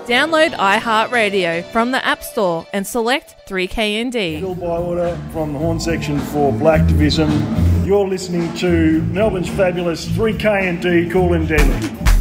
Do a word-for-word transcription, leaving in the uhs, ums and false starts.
Download iHeartRadio from the App Store and select three K N D. Bill Bywater from the horn section for Blacktivism. You're listening to Melbourne's fabulous three K N D Cool and Deadly.